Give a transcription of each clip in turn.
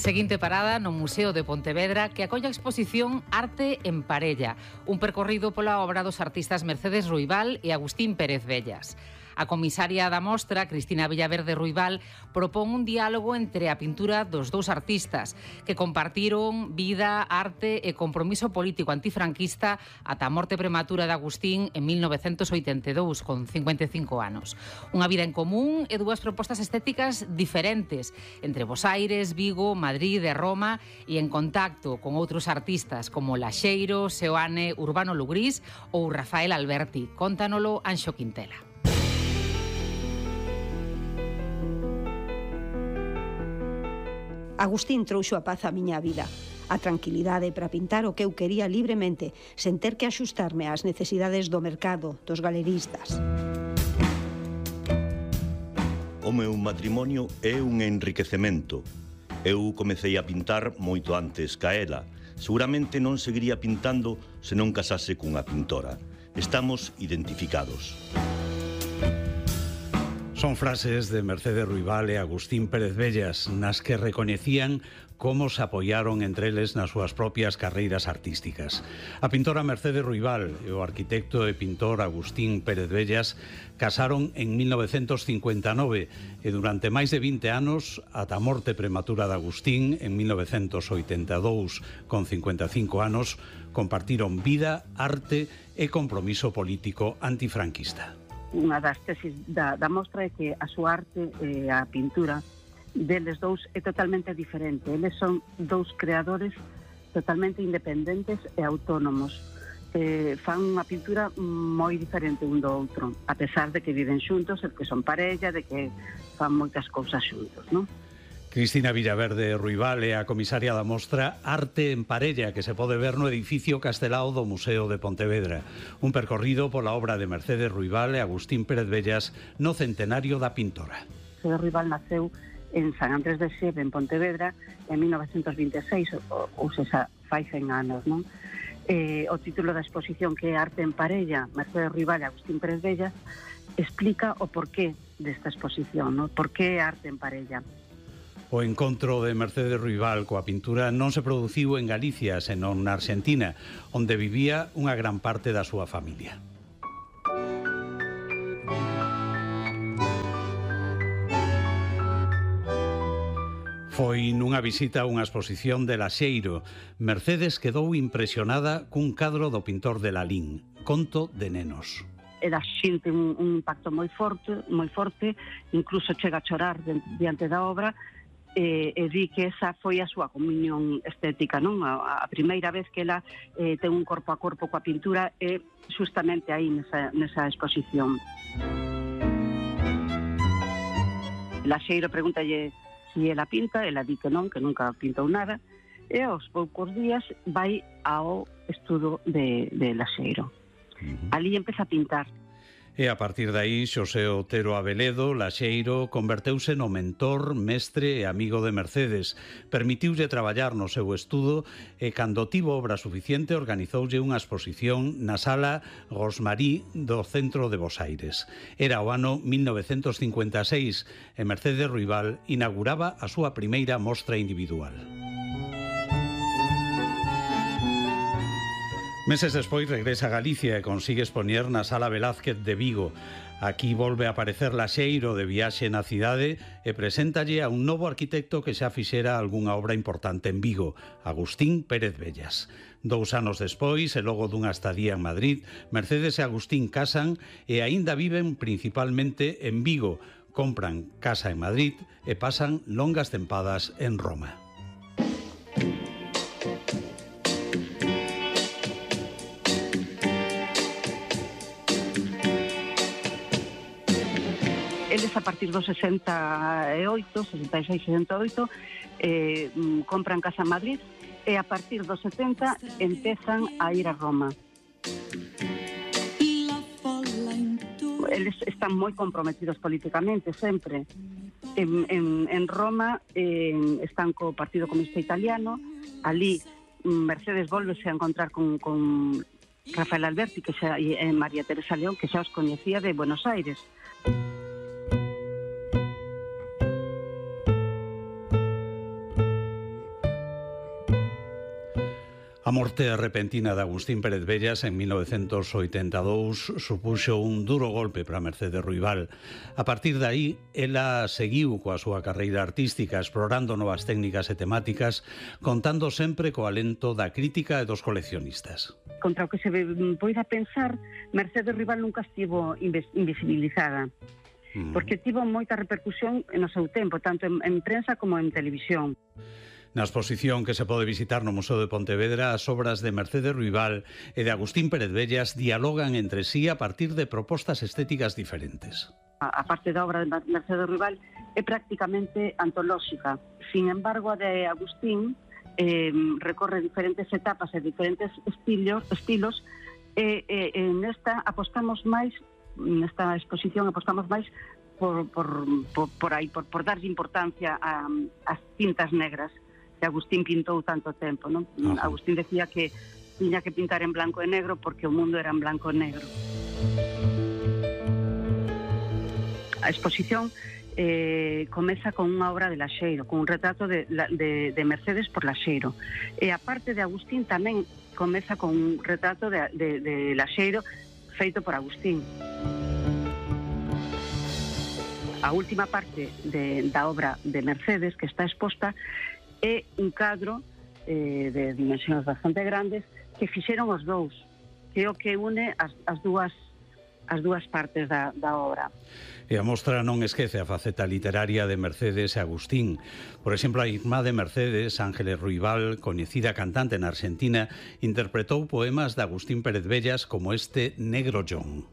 Seguinte parada no Museo de Pontevedra, que acolle a exposición Arte en Parella, un percorrido pola obra dos artistas Mercedes Ruibal e Agustín Pérez Vellas. A comisaria da mostra, Cristina Villaverde Ruibal, propón un diálogo entre a pintura dos dous artistas que compartiron vida, arte e compromiso político antifranquista ata a morte prematura de Agustín en 1982, con 55 anos. Unha vida en común e dúas propostas estéticas diferentes entre Bos Aires, Vigo, Madrid e Roma, e en contacto con outros artistas como Laxeiro, Seoane, Urbano Lugrís ou Rafael Alberti. Cóntanolo Anxo Quintela. Agustín trouxo a paz á miña vida, a tranquilidade para pintar o que eu quería libremente, sen ter que axustarme ás necesidades do mercado, dos galeristas. O meu matrimonio é un enriquecemento. Eu comecei a pintar moito antes ca ela. Seguramente non seguiría pintando se non casase cunha pintora. Estamos identificados. Son frases de Mercedes Ruibal e Agustín Pérez Vellas, nas que recoñecían como se apoiaron entre eles nas súas propias carreiras artísticas. A pintora Mercedes Ruibal e o arquitecto e pintor Agustín Pérez Vellas casaron en 1959 e durante máis de 20 anos, ata a morte prematura de Agustín en 1982, con 55 anos, compartiron vida, arte e compromiso político antifranquista. Unha das tesis da mostra é que a súa arte e a pintura deles dous é totalmente diferente. Eles son dous creadores totalmente independentes e autónomos. Fan unha pintura moi diferente un do outro, a pesar de que viven xuntos, de que son parella, de que fan moitas cousas xuntos, non? Cristina Villaverde Ruibal é a comisaria da mostra Arte en Parella, que se pode ver no edificio Castelao do Museo de Pontevedra. Un percorrido pola obra de Mercedes Ruibal e Agustín Pérez Vellas no centenario da pintora. Mercedes Ruibal naceu en San Andrés de Xeve, en Pontevedra, en 1926, ou seja, fai 100 anos, non? O título da exposición, que é Arte en Parella, Mercedes Ruibal e Agustín Pérez Vellas, explica o porqué desta exposición, non? Por que Arte en Parella? O encontro de Mercedes Ruibal coa pintura non se produciu en Galicia, senón na Argentina, onde vivía unha gran parte da súa familia. Foi nunha visita a unha exposición de Laxeiro. Mercedes quedou impresionada cun cadro do pintor de Lalín, Conto de nenos. Ela xinte un impacto moi forte, incluso chega a chorar diante da obra, e di que esa foi a súa comunión estética, non? A primeira vez que ela ten un corpo a corpo coa pintura é justamente aí nesa exposición. Laxeiro pregúntalle se ela pinta, ela di que non, que nunca pintou nada, e aos poucos días vai ao estudo de Laxeiro. Ali empeza a pintar. E a partir de aí, Xosé Otero Abeledo, Laxeiro, converteuse no mentor, mestre e amigo de Mercedes. Permitiulle traballar no seu estudo e, cando tivo obra suficiente, organizoulle unha exposición na sala Rosmarí do centro de Bos Aires. Era o ano 1956 e Mercedes Ruibal inauguraba a súa primeira mostra individual. Meses despois regresa a Galicia e consigue expoñer na Sala Velázquez de Vigo. Aquí volve a aparecer Laxeiro de viaxe na cidade e preséntalle a un novo arquitecto que xa fixera algunha obra importante en Vigo, Agustín Pérez Vellas. 2 anos despois, e logo dunha estadía en Madrid, Mercedes e Agustín casan e aínda viven principalmente en Vigo. Compran casa en Madrid e pasan longas tempadas en Roma. Eles a partir dos 66, 68, compran casa en Madrid e a partir dos 70 empezan a ir a Roma. Eles están moi comprometidos políticamente, sempre. En Roma están co Partido Comunista Italiano, ali Mercedes volvese a encontrar con Rafael Alberti e María Teresa León, que xa os coñecía de Buenos Aires. A morte repentina de Agustín Pérez Vellas en 1982 supuxo un duro golpe para Mercedes Ruibal. A partir de aí, ela seguiu coa súa carreira artística, explorando novas técnicas e temáticas, contando sempre co alento da crítica e dos coleccionistas. Contra o que se poida pensar, Mercedes Ruibal nunca estivo invisibilizada, porque tivo moita repercusión no seu tempo, tanto en prensa como en televisión. Na exposición que se pode visitar no Museo de Pontevedra, as obras de Mercedes Ruibal e de Agustín Pérez Vellas dialogan entre sí a partir de propostas estéticas diferentes. A parte da obra de Mercedes Ruibal é prácticamente antolóxica. Sin embargo, a de Agustín recorre diferentes etapas e diferentes estilos e nesta apostamos máis, nesta exposición apostamos máis por darlle importancia ás tintas negras que Agustín pintou tanto tempo, non? Agustín decía que tiña que pintar en blanco e negro porque o mundo era en blanco e negro. A exposición comeza con unha obra de Laxeiro, con un retrato de Mercedes por Laxeiro. E a parte de Agustín tamén comeza con un retrato de Laxeiro feito por Agustín. A última parte da obra de Mercedes que está exposta é un cadro de dimensións bastante grandes que fixeron os dous, que é o que une as dúas partes da obra. E a mostra non esquece a faceta literaria de Mercedes e Agustín. Por exemplo, a irmá de Mercedes, Ángeles Ruibal, coñecida cantante na Argentina, interpretou poemas de Agustín Pérez Vellas como este Negro John.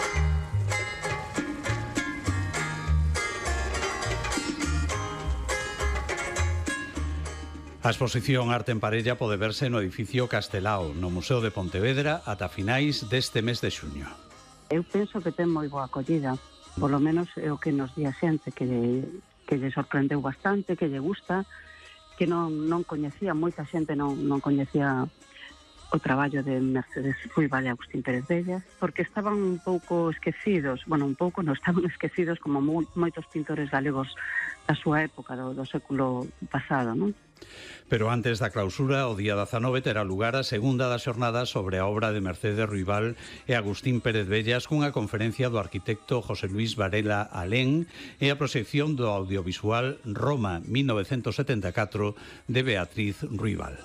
A exposición Arte en Parella pode verse no edificio Castelao, no Museo de Pontevedra, ata finais deste mes de xuño. Eu penso que ten moi boa acollida, polo menos é o que nos di a xente, que lle sorprendeu bastante, que lle gusta, que non coñecía, moita xente non coñecía o traballo de Mercedes Ruibal e Agustín Pérez Vellas, porque estaban un pouco esquecidos, estaban esquecidos como moitos pintores galegos da súa época, do século pasado, non? Pero antes da clausura, o día 19, terá lugar a segunda das xornadas sobre a obra de Mercedes Ruibal e Agustín Pérez Vellas cunha conferencia do arquitecto José Luis Varela Alén e a proxección do audiovisual Roma 1974 de Beatriz Ruibal.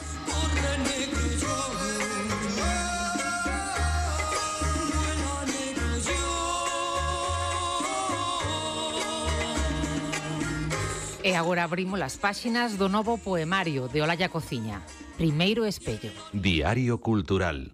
E agora abrimos as páxinas do novo poemario de Olalla Cociña, Primeiro Espello. Diario Cultural.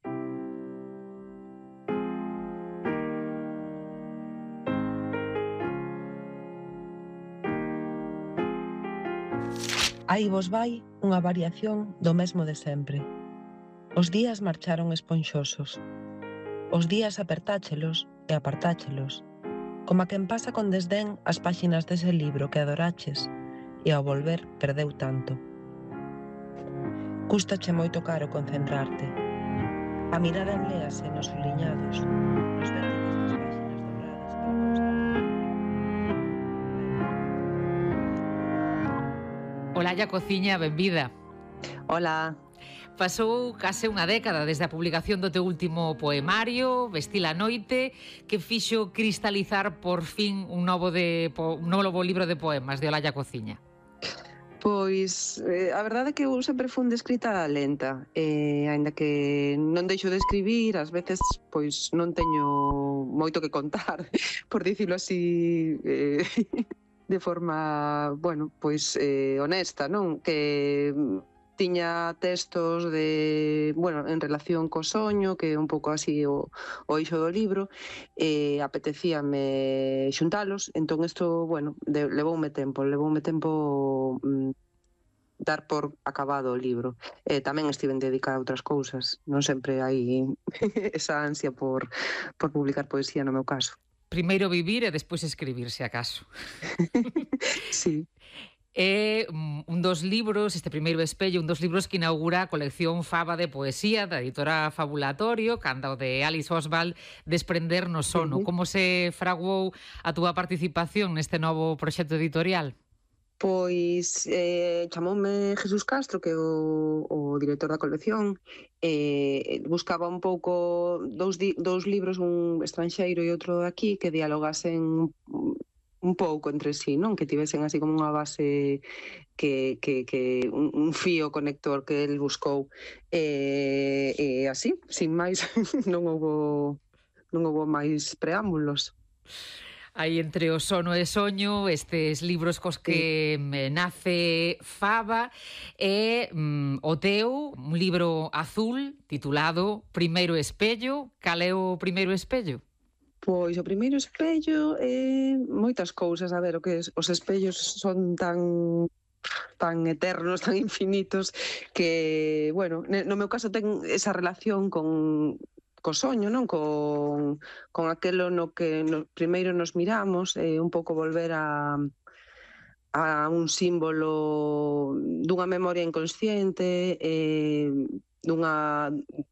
Aí vos vai unha variación do mesmo de sempre. Os días marcharon esponxosos. Os días apertáchelos e apartáchelos, como a quen pasa con desdén as páxinas dese libro que adoraches e ao volver perdeu tanto. Cústache moito caro concentrarte. A mirada enléase nos liñados, nos vértices das páxinas dobradas para constar. Olalla Cociña, benvida. Hola. Pasou case unha década desde a publicación do teu último poemario, Vestir a noite, que fixo cristalizar por fin un novo libro de poemas de Olalla Cociña. Pois, a verdade é que eu sempre fun de escrita lenta, aínda que non deixo de escribir, ás veces pois non teño moito que contar, por dicilo así, de forma, bueno, pois honesta, non? Que tiña textos en relación co soño, que é un pouco así o eixo do libro, e apetecíame xuntalos, entón isto, levoume tempo dar por acabado o libro. Tamén estiven dedicada a outras cousas, non sempre hai esa ansia por publicar poesía no meu caso. Primeiro vivir e despois escribir, se acaso. Sí. É un dos libros, este Primeiro Espello, un dos libros que inaugura a colección Faba de poesía da editora Fabulatorio, canda o de Alice Oswald, Desprender no sono. Como se fraguou a túa participación neste novo proxecto editorial? Pois chamoume Jesús Castro, que é o director da colección, buscaba un pouco dous libros, un estranxeiro e outro aquí, que dialogasen un pouco entre sí, non? Que tivesen así como unha base que un fío conector que el buscou. E así, sin máis, non houbo máis preámbulos. Aí entre o sono e soño, estes libros cos que nace Faba, e o teu, un libro azul titulado Primeiro espello. Cal é o primeiro espello? Pois o primeiro espello é moitas cousas. A ver, o que os espellos son tan eternos, tan infinitos, que, bueno, no meu caso ten esa relación co soño, non? Con aquelo no que primeiro nos miramos, un pouco volver a un símbolo dunha memoria inconsciente, unha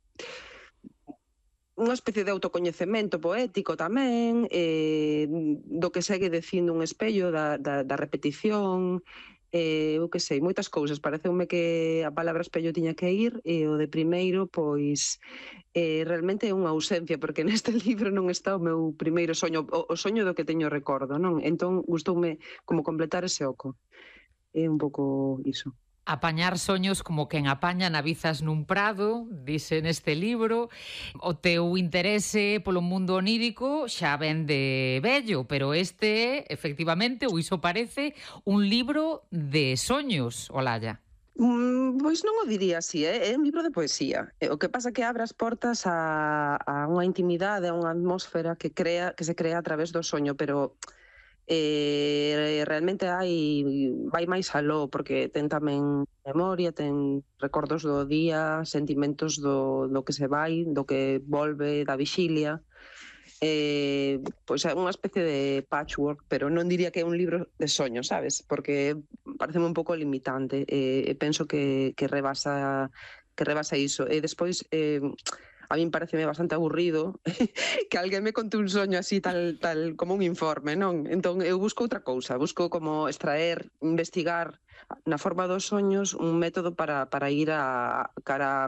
especie de autocoñecemento poético tamén, do que segue dicindo un espello, da repetición, eu que sei, moitas cousas. Pareceume que a palabra espello tiña que ir, e o de primeiro, pois, realmente é unha ausencia, porque neste libro non está o meu primeiro soño, o soño do que teño recordo, non? Entón, gustoume como completar ese oco. É un pouco iso. Apañar soños como quen apaña navizas nun prado, dice neste libro. O teu interese polo mundo onírico xa ven de vello, pero este é, efectivamente, ou iso parece, un libro de soños, Olalla. Pois non o diría así, é un libro de poesía. O que pasa é que abre as portas a unha intimidade, a unha atmósfera que se crea a través do soño, pero realmente vai máis aló, porque ten tamén memoria, ten recordos do día, sentimentos do que se vai, do que volve, da vixilia. Pois é unha especie de patchwork, pero non diría que é un libro de soños, sabes? Porque pareceme un pouco limitante, e penso que rebasa iso. E despois, a min pareceme bastante aburrido que alguén me conte un soño así tal como un informe, non? Entón eu busco outra cousa, busco como extraer, investigar na forma dos soños un método para ir cara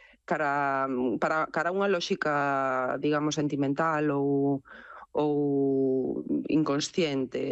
a unha lógica, digamos, sentimental ou inconsciente.